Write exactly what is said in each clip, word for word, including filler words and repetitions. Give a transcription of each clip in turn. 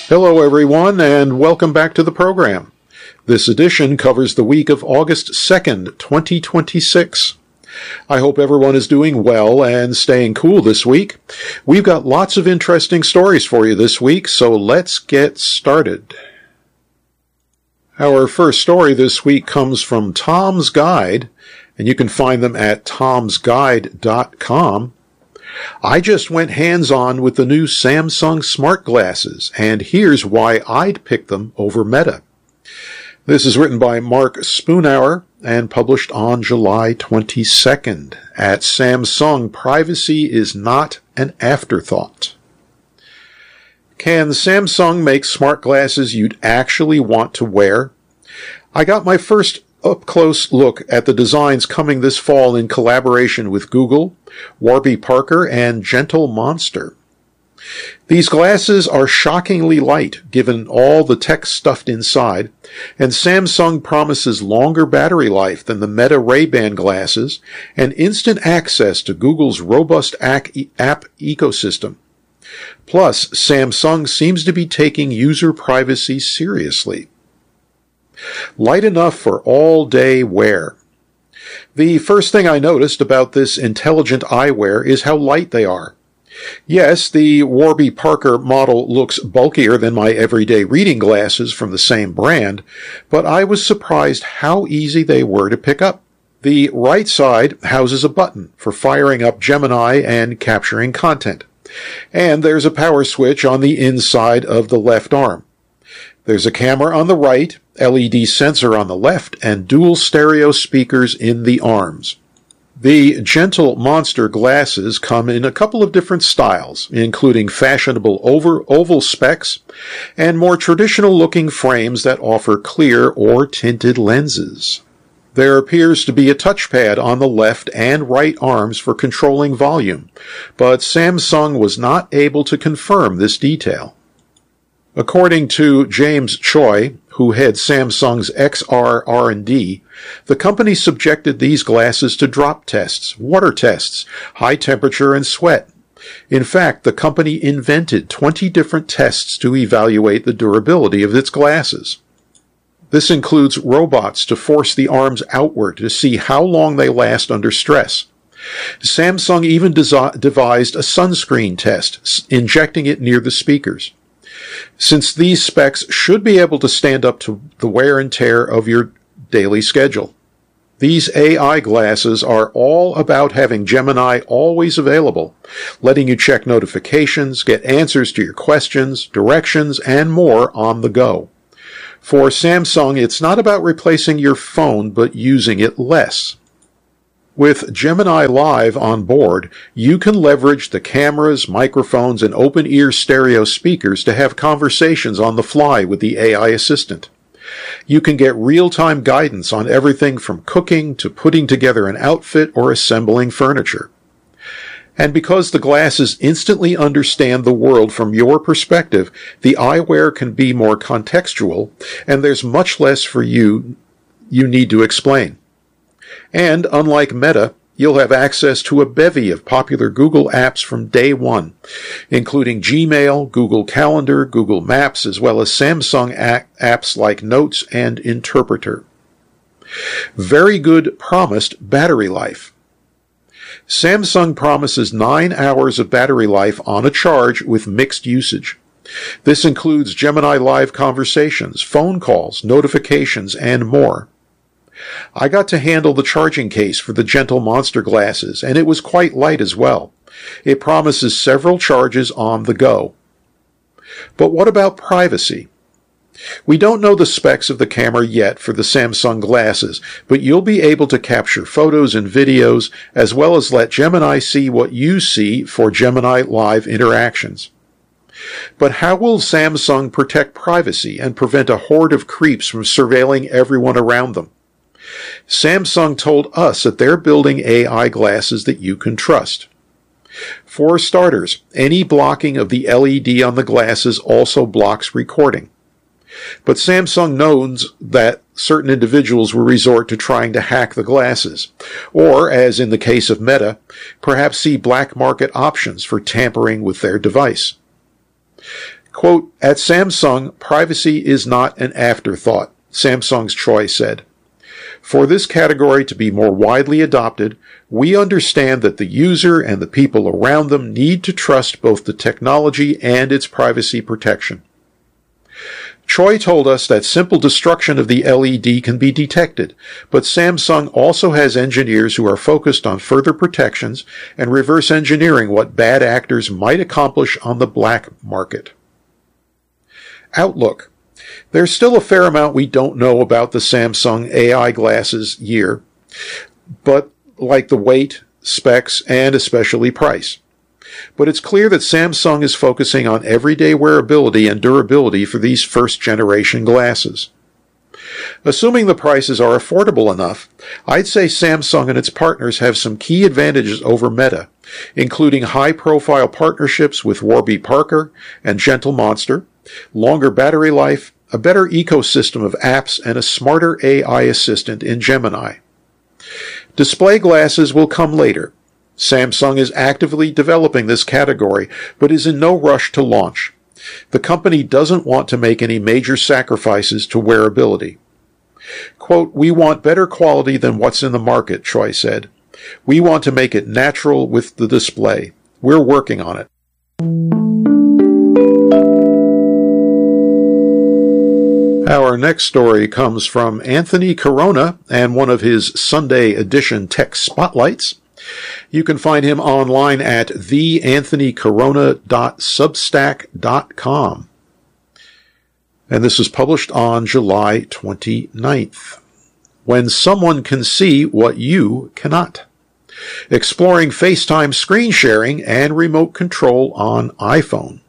Hello, everyone, and welcome back to the program. This edition covers the week of August second, twenty twenty-six. I hope everyone is doing well and staying cool this week. We've got lots of interesting stories for you this week, so let's get started. Our first story this week comes from Tom's Guide, and you can find them at toms guide dot com. I just went hands-on with the new Samsung smart glasses, and here's why I'd pick them over Meta. This is written by Mark Spoonauer and published on July twenty-second. At Samsung, privacy is not an afterthought. Can Samsung make smart glasses you'd actually want to wear? I got my first up-close look at the designs coming this fall in collaboration with Google, Warby Parker, and Gentle Monster. These glasses are shockingly light, given all the tech stuffed inside, and Samsung promises longer battery life than the Meta Ray-Ban glasses and instant access to Google's robust app ecosystem. Plus, Samsung seems to be taking user privacy seriously. Light enough for all-day wear. The first thing I noticed about this intelligent eyewear is how light they are. Yes, the Warby Parker model looks bulkier than my everyday reading glasses from the same brand, but I was surprised how easy they were to pick up. The right side houses a button for firing up Gemini and capturing content, and there's a power switch on the inside of the left arm. There's a camera on the right, L E D sensor on the left, and dual stereo speakers in the arms. The Gentle Monster glasses come in a couple of different styles, including fashionable over, oval specs and more traditional-looking frames that offer clear or tinted lenses. There appears to be a touchpad on the left and right arms for controlling volume, but Samsung was not able to confirm this detail. According to James Choi, who heads Samsung's X R R and D, the company subjected these glasses to drop tests, water tests, high temperature, and sweat. In fact, the company invented twenty different tests to evaluate the durability of its glasses. This includes robots to force the arms outward to see how long they last under stress. Samsung even desi- devised a sunscreen test, injecting it near the speakers. Since these specs should be able to stand up to the wear and tear of your daily schedule. These A I glasses are all about having Gemini always available, letting you check notifications, get answers to your questions, directions, and more on the go. For Samsung, it's not about replacing your phone, but using it less. With Gemini Live on board, you can leverage the cameras, microphones, and open-ear stereo speakers to have conversations on the fly with the A I assistant. You can get real-time guidance on everything from cooking to putting together an outfit or assembling furniture. And because the glasses instantly understand the world from your perspective, the eyewear can be more contextual, and there's much less for you you need to explain. And, unlike Meta, you'll have access to a bevy of popular Google apps from day one, including Gmail, Google Calendar, Google Maps, as well as Samsung apps like Notes and Interpreter. Very good promised battery life. Samsung promises nine hours of battery life on a charge with mixed usage. This includes Gemini Live conversations, phone calls, notifications, and more. I got to handle the charging case for the Gentle Monster glasses, and it was quite light as well. It promises several charges on the go. But what about privacy? We don't know the specs of the camera yet for the Samsung glasses, but you'll be able to capture photos and videos, as well as let Gemini see what you see for Gemini Live interactions. But how will Samsung protect privacy and prevent a horde of creeps from surveilling everyone around them? Samsung told us that they're building A I glasses that you can trust. For starters, any blocking of the L E D on the glasses also blocks recording. But Samsung knows that certain individuals will resort to trying to hack the glasses, or, as in the case of Meta, perhaps see black market options for tampering with their device. Quote, at Samsung, privacy is not an afterthought, Samsung's Choi said. For this category to be more widely adopted, we understand that the user and the people around them need to trust both the technology and its privacy protection. Choi told us that simple destruction of the L E D can be detected, but Samsung also has engineers who are focused on further protections and reverse engineering what bad actors might accomplish on the black market. Outlook. There's still a fair amount we don't know about the Samsung A I glasses year, but like the weight, specs, and especially price. But it's clear that Samsung is focusing on everyday wearability and durability for these first-generation glasses. Assuming the prices are affordable enough, I'd say Samsung and its partners have some key advantages over Meta, including high-profile partnerships with Warby Parker and Gentle Monster, longer battery life, a better ecosystem of apps, and a smarter A I assistant in Gemini. Display glasses will come later. Samsung is actively developing this category, but is in no rush to launch. The company doesn't want to make any major sacrifices to wearability. Quote, we want better quality than what's in the market, Choi said. We want to make it natural with the display. We're working on it. Our next story comes from Anthony Corona and one of his Sunday edition tech spotlights. You can find him online at the anthony corona dot substack dot com. And this was published on July twenty-ninth. When someone can see what you cannot. Exploring FaceTime screen sharing and remote control on iPhone.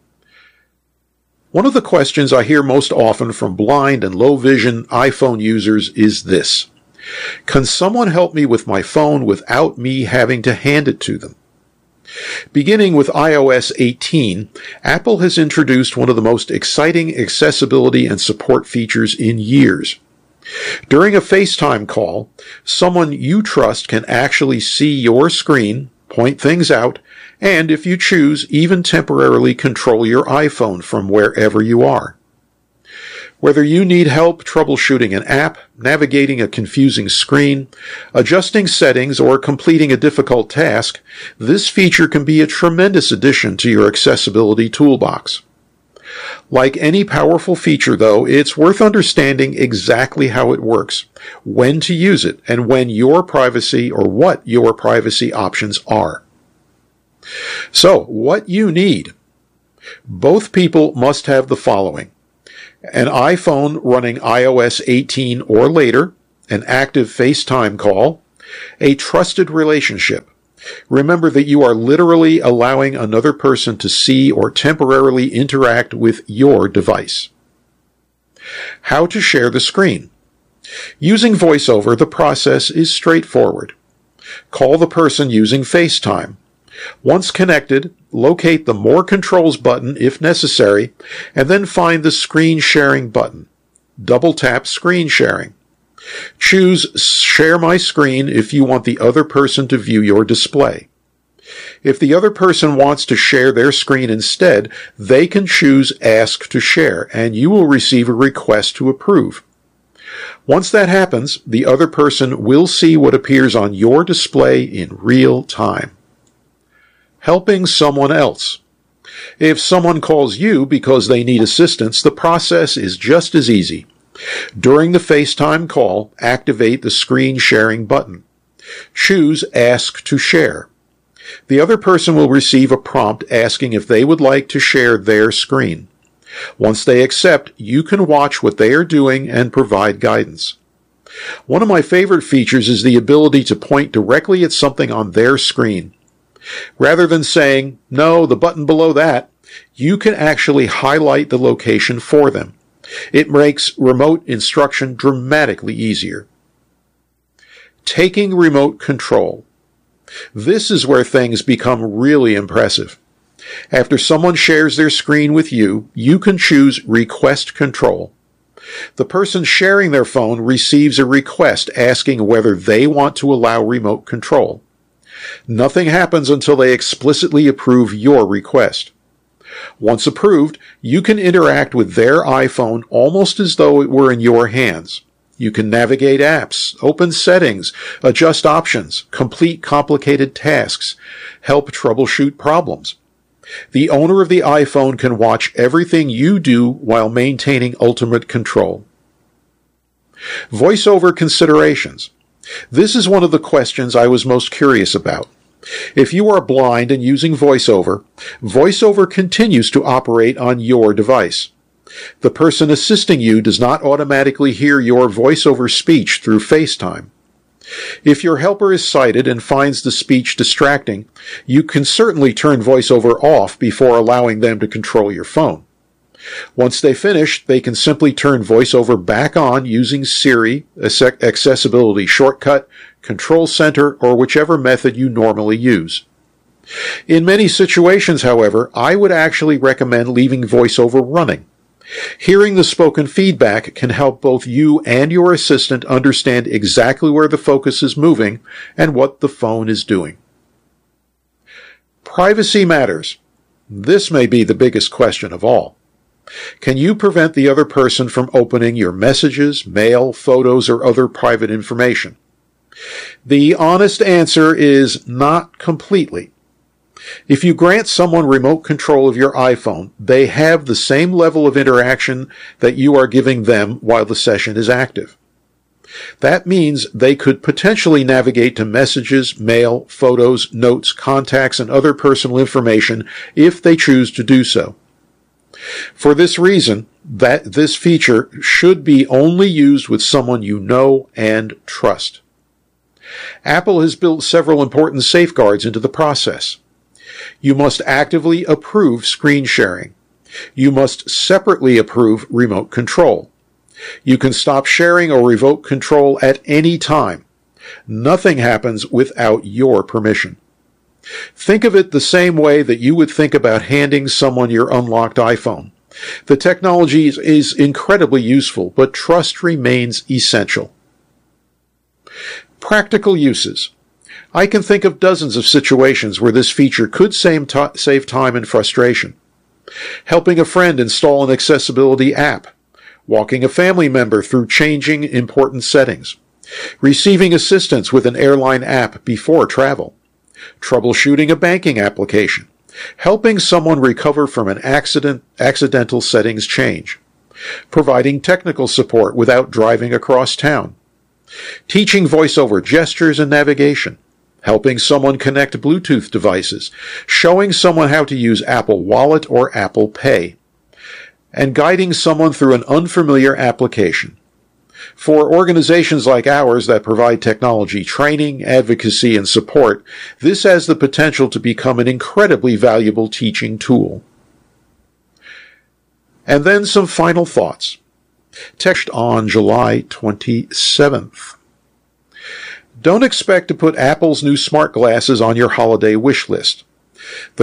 One of the questions I hear most often from blind and low vision iPhone users is this. Can someone help me with my phone without me having to hand it to them? Beginning with i O S eighteen, Apple has introduced one of the most exciting accessibility and support features in years. During a FaceTime call, someone you trust can actually see your screen, point things out, and if you choose, even temporarily control your iPhone from wherever you are. Whether you need help troubleshooting an app, navigating a confusing screen, adjusting settings, or completing a difficult task, this feature can be a tremendous addition to your accessibility toolbox. Like any powerful feature, though, it's worth understanding exactly how it works, when to use it, and when your privacy or what your privacy options are. So, what you need. Both people must have the following. An iPhone running i O S eighteen or later, an active FaceTime call, a trusted relationship. Remember that you are literally allowing another person to see or temporarily interact with your device. How to share the screen. Using VoiceOver, the process is straightforward. Call the person using FaceTime. Once connected, locate the More Controls button if necessary, and then find the Screen Sharing button. Double tap Screen Sharing. Choose Share My Screen if you want the other person to view your display. If the other person wants to share their screen instead, they can choose Ask to Share, and you will receive a request to approve. Once that happens, the other person will see what appears on your display in real time. Helping someone else. If someone calls you because they need assistance, the process is just as easy. During the FaceTime call, activate the Screen Sharing button. Choose Ask to Share. The other person will receive a prompt asking if they would like to share their screen. Once they accept, you can watch what they are doing and provide guidance. One of my favorite features is the ability to point directly at something on their screen. Rather than saying, no, the button below that, you can actually highlight the location for them. It makes remote instruction dramatically easier. Taking remote control. This is where things become really impressive. After someone shares their screen with you, you can choose Request Control. The person sharing their phone receives a request asking whether they want to allow remote control. Nothing happens until they explicitly approve your request. Once approved, you can interact with their iPhone almost as though it were in your hands. You can navigate apps, open settings, adjust options, complete complicated tasks, help troubleshoot problems. The owner of the iPhone can watch everything you do while maintaining ultimate control. VoiceOver considerations. This is one of the questions I was most curious about. If you are blind and using VoiceOver, VoiceOver continues to operate on your device. The person assisting you does not automatically hear your VoiceOver speech through FaceTime. If your helper is sighted and finds the speech distracting, you can certainly turn VoiceOver off before allowing them to control your phone. Once they finish, they can simply turn VoiceOver back on using Siri, Accessibility Shortcut, Control Center, or whichever method you normally use. In many situations, however, I would actually recommend leaving VoiceOver running. Hearing the spoken feedback can help both you and your assistant understand exactly where the focus is moving and what the phone is doing. Privacy matters. This may be the biggest question of all. Can you prevent the other person from opening your messages, mail, photos, or other private information? The honest answer is not completely. If you grant someone remote control of your iPhone, they have the same level of interaction that you are giving them while the session is active. That means they could potentially navigate to messages, mail, photos, notes, contacts, and other personal information if they choose to do so. For this reason, that this feature should be only used with someone you know and trust. Apple has built several important safeguards into the process. You must actively approve screen sharing. You must separately approve remote control. You can stop sharing or revoke control at any time. Nothing happens without your permission. Think of it the same way that you would think about handing someone your unlocked iPhone. The technology is, is incredibly useful, but trust remains essential. Practical uses. I can think of dozens of situations where this feature could save time and frustration. Helping a friend install an accessibility app. Walking a family member through changing important settings. Receiving assistance with an airline app before travel. Troubleshooting a banking application. Helping someone recover from an accident, accidental settings change. Providing technical support without driving across town. Teaching VoiceOver gestures and navigation. Helping someone connect Bluetooth devices. Showing someone how to use Apple Wallet or Apple Pay. And guiding someone through an unfamiliar application. For organizations like ours that provide technology training, advocacy, and support, this has the potential to become an incredibly valuable teaching tool. And then some final thoughts. Text on July twenty-seventh. Don't expect to put Apple's new smart glasses on your holiday wish list. The